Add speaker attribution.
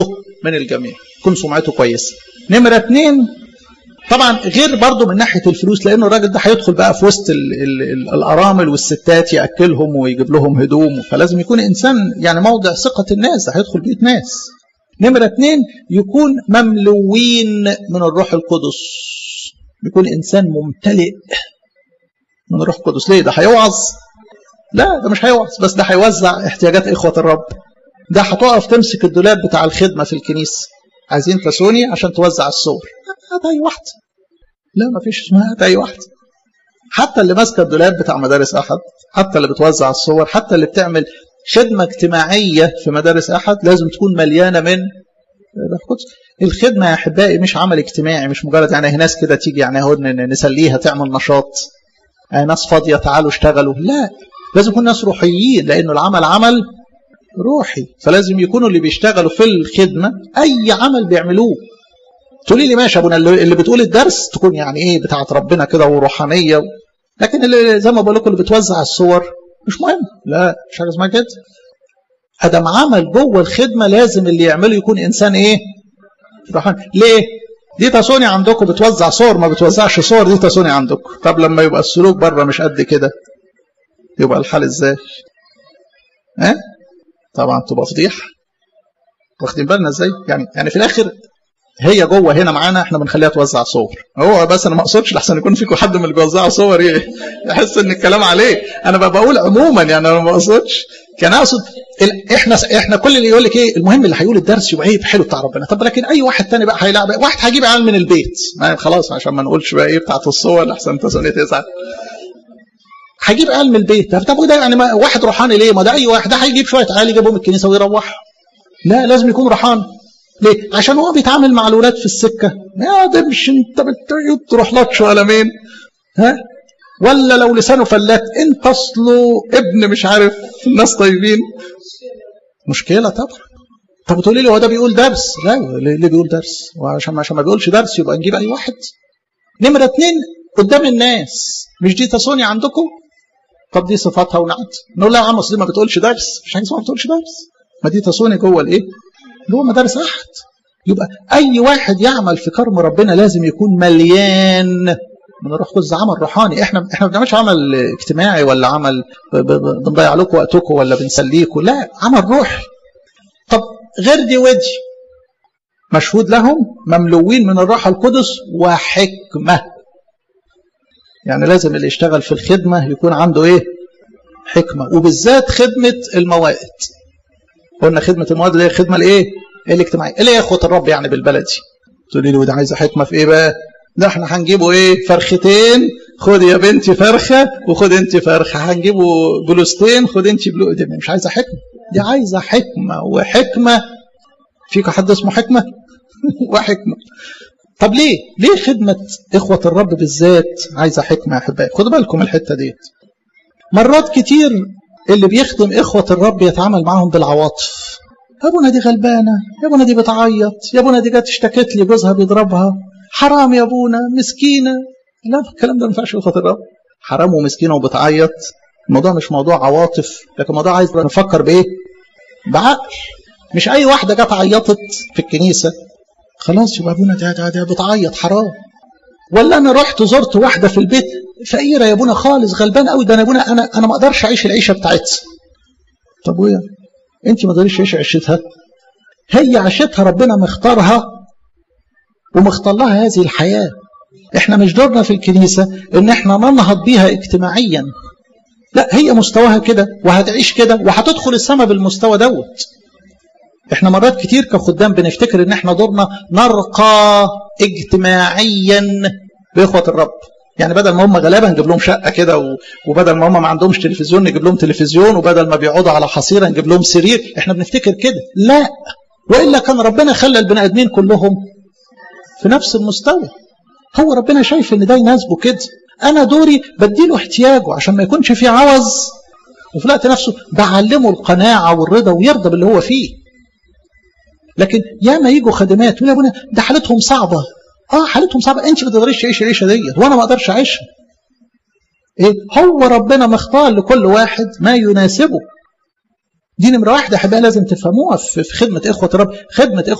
Speaker 1: من الجميع، يكون سمعته كويسه. نمره 2 طبعا غير برضه من ناحيه الفلوس، لانه الراجل ده هيدخل بقى في وسط الارامل والستات ياكلهم ويجيب لهم هدوم، فلازم يكون انسان يعني موضع ثقه الناس، ده هيدخل بيوت ناس. نمره 2 يكون مملوين من الروح القدس، يكون انسان ممتلئ من الروح القدس. ليه؟ ده هيوعظ؟ لا، ده مش هيوعظ، بس ده هيوزع احتياجات اخوه الرب. ده هتقف تمسك الدولاب بتاع الخدمه في الكنيسه، عايزين تسوني عشان توزع الصور، هات اي واحده. لا، ما فيش اسمها هات اي واحده. حتى اللي ماسكه الدولاب بتاع مدارس احد، حتى اللي بتوزع الصور، حتى اللي بتعمل خدمه اجتماعيه في مدارس احد لازم تكون مليانه من الروح القدس. الخدمه يا احبائي مش عمل اجتماعي، مش مجرد يعني ناس كده تيجي يعني اهو نسليها تعمل نشاط، ناس فاضيه تعالوا اشتغلوا. لا، لازم يكون ناس روحيين، لانه العمل عمل روحي، فلازم يكونوا اللي بيشتغلوا في الخدمه اي عمل بيعملوه. تقولي لي ماشي ابونا اللي بتقول الدرس تكون يعني ايه بتاعت ربنا كده وروحانيه، لكن اللي زي ما بقول لكم اللي بتوزع الصور مش مهم. لا، مش حاجه اسمها كده. ادم عمل جوه الخدمه لازم اللي يعمله يكون انسان ايه؟ روحاني. ليه؟ دي تسوني عندكم بتوزع صور ما بتوزعش صور، دي تسوني عندكم. طب لما يبقى السلوك بره مش قد كده يبقى الحال ازاي؟ طبعا تبقى فضيحه. واخدين بالنا ازاي؟ يعني في الاخر هي جوه هنا معانا احنا بنخليها توزع صور. هو بس انا ما اقصدش لحسن يكون فيكم حد من اللي بيوزعوا صور يحس ان الكلام عليه، انا بقول عموما يعني انا ما اقصدش. كان اقصد احنا كل اللي يقول لك ايه المهم اللي هيقول الدرس يبقى ايه حلو بتاع ربنا. طب لكن اي واحد تاني بقى هيلعب، واحد هيجيب عيال من البيت خلاص عشان ما نقولش بقى ايه بتاعت الصور لحسن تسوني تزعل. هجيب عيال من البيت. طب ده يعني واحد روحاني ليه؟ ما ده اي واحد، ده هيجيب شويه عيال يجيبهم الكنيسه ويروح. لا، لازم يكون روحاني. ليه؟ عشان هو بيتعامل مع الولاد في السكه. يا ده مش انت تروح لطش ولا مين؟ ولا لو لسانه فلات انت اصله ابن مش عارف الناس طيبين. مشكله طبعا. طب تقولي لي هو ده بيقول درس؟ لا، ليه بيقول درس؟ وعشان ما بيقولش درس يبقى نجيب اي واحد. نمره 2 قدام الناس، مش دي تسوني عندكم؟ طب دي صفاتها ونعت. نقول لها يا عم اصل دي ما بتقولش درس، مش حاجه اسمها ما بتقولش درس، ما دي تسوني جوه الايه؟ جوه مدارس احد. يبقى اي واحد يعمل في كرم ربنا لازم يكون مليان من الروح القدس. عمل روحاني. احنا ما بنعملش عمل اجتماعي ولا عمل بنضيع لكم وقتكم ولا بنسليكم، لا، عمل روحي. طب غير دي ودي مشهود لهم مملوين من الروح القدس وحكمه. يعني لازم اللي يشتغل في الخدمه يكون عنده ايه؟ حكمه، وبالذات خدمه الموائد. قلنا خدمه الموائد اللي هي الخدمه الايه؟ الاجتماعيه، اللي هي اخوه الرب يعني بالبلدي. تقولي لي وده عايزه حكمه في ايه بقى؟ ده احنا هنجيبه ايه؟ فرختين، خد يا بنتي فرخه وخد انت فرخه، هنجيبه بلوستين خد انت بلو. دي مش عايزه حكمه، دي عايزه حكمه. وحكمه فيك حد اسمه حكمه؟ وحكمه. طب ليه خدمه اخوه الرب بالذات عايزه حكمه يا احبائي؟ خدوا بالكم الحته ديت. مرات كتير اللي بيخدم اخوه الرب يتعامل معاهم بالعواطف. يا ابونا دي غلبانه، يا ابونا دي بتعيط، يا ابونا دي جت اشتكت لي جوزها بيضربها، حرام يا ابونا مسكينه. لا، الكلام ده ما ينفعش اخوه الرب. حرام ومسكينه وبتعيط، الموضوع مش موضوع عواطف، لكن موضوع عايز نفكر بايه؟ بعقل. مش اي واحده جت عيطت في الكنيسه خلاص يبقى ابونا ده بتعيط حرام. ولا انا رحت زرت واحده في البيت فقيره يا ابونا خالص غلبان قوي، ده انا ابونا انا ما اقدرش اعيش العيشه بتاعتها. طب ويا انت ما تقدريش تعيش عيشتها؟ هي عيشتها ربنا مختارها ومختار لها هذه الحياه. احنا مش دورنا في الكنيسه ان احنا ننهض بيها اجتماعيا، لا، هي مستواها كده وهتعيش كده وهتدخل السماء بالمستوى دوت. احنا مرات كتير كخدام بنفتكر ان احنا دورنا نرقى اجتماعيا باخوه الرب. يعني بدل ما هم غلابه نجيب لهم شقه كده، وبدل ما هم ما عندهمش تلفزيون نجيب لهم تلفزيون، وبدل ما بيقعدوا على حصيره نجيب لهم سرير. احنا بنفتكر كده، لا، والا كان ربنا خلى البني ادمين كلهم في نفس المستوى. هو ربنا شايف ان ده يناسبه كده. انا دوري بديله احتياجه عشان ما يكونش فيه عوز، وفي الوقت نفسه بعلمه القناعه والرضا ويرضى باللي هو فيه. لكن ياما يجوا خدمات يقول يا ابونا ده حالتهم صعبه. حالتهم صعبه، انت ما تقدريش تعيشي العيشه ديت وانا ما اقدرش اعيشها. ايه؟ هو ربنا مختار لكل واحد ما يناسبه. دي نمرة واحدة يا حبايبي لازم تفهموها في خدمة إخوة الرب. خدمة